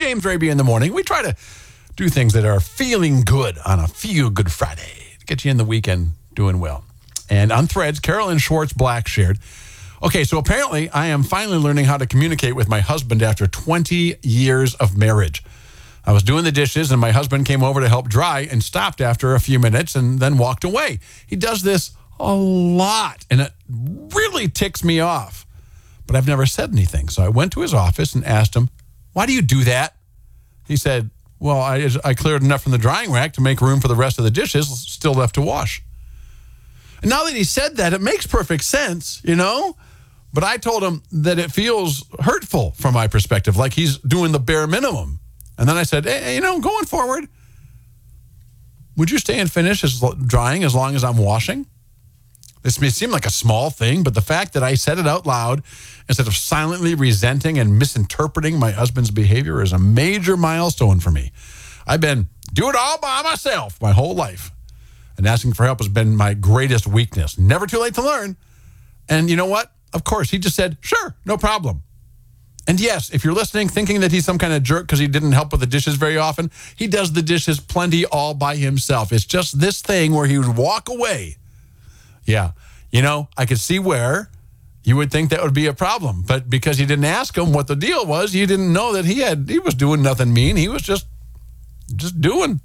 James Raby in the morning. We try to do things that are feeling good on a Feel Good Friday. Get you in the weekend doing well. And on Threads, Carolyn Schwartz Black shared, okay, so apparently I am finally learning how to communicate with my husband after 20 years of marriage. I was doing the dishes and my husband came over to help dry and stopped after a few minutes and then walked away. He does this a lot and it really ticks me off. But I've never said anything. So I went to his office and asked him, why do you do that? He said, well, I cleared enough from the drying rack to make room for the rest of the dishes still left to wash. And now that he said that, it makes perfect sense, you know? But I told him that it feels hurtful from my perspective, like he's doing the bare minimum. And then I said, hey, you know, going forward, would you stay and finish drying as long as I'm washing? This may seem like a small thing, but the fact that I said it out loud instead of silently resenting and misinterpreting my husband's behavior is a major milestone for me. I've been do it all by myself my whole life. And asking for help has been my greatest weakness. Never too late to learn. And you know what? Of course, he just said, sure, no problem. And yes, if you're listening, thinking that he's some kind of jerk because he didn't help with the dishes very often, he does the dishes plenty all by himself. It's just this thing where he would walk away. Yeah, you know, I could see where you would think that would be a problem. But because you didn't ask him what the deal was, you didn't know that he was doing nothing mean. He was just doing.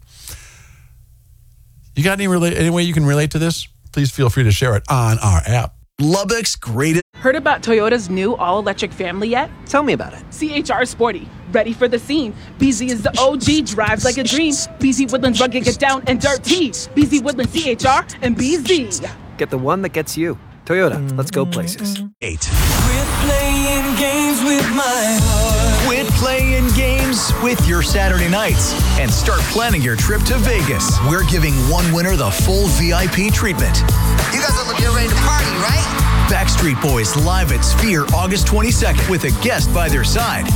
You got any way you can relate to this? Please feel free to share it on our app. Lubbock's greatest. Heard about Toyota's new all-electric family yet? Tell me about it. CHR Sporty, ready for the scene. BZ is the OG, drives like a dream. BZ Woodlands rugged, get down and dirty. BZ Woodlands, CHR, and BZ. Get the one that gets you. Toyota, let's go places. 8. Quit playing games with my heart. Quit playing games with your Saturday nights and start planning your trip to Vegas. We're giving one winner the full VIP treatment. You guys are looking ready to party, right? Backstreet Boys live at Sphere August 22nd with a guest by their side.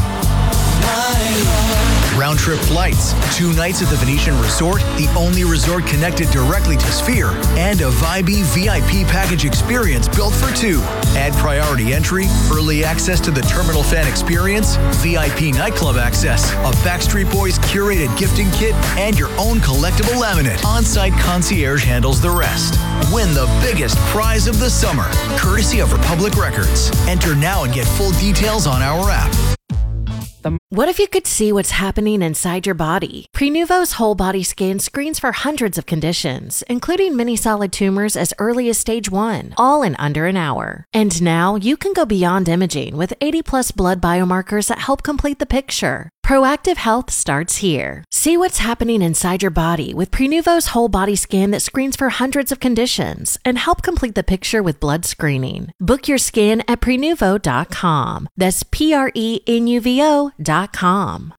Round trip flights, 2 nights at the Venetian Resort, the only resort connected directly to Sphere, and a Vibey VIP package experience built for 2. Add priority entry, early access to the Terminal Fan experience, VIP nightclub access, a Backstreet Boys curated gifting kit, and your own collectible laminate. On-site concierge handles the rest. Win the biggest prize of the summer, courtesy of Republic Records. Enter now and get full details on our app. What if you could see what's happening inside your body? Prenuvo's whole body scan screens for hundreds of conditions, including many solid tumors as early as stage 1, all in under an hour. And now you can go beyond imaging with 80+ blood biomarkers that help complete the picture. Proactive health starts here. See what's happening inside your body with Prenuvo's whole body scan that screens for hundreds of conditions and help complete the picture with blood screening. Book your scan at Prenuvo.com. That's Prenuvo.com.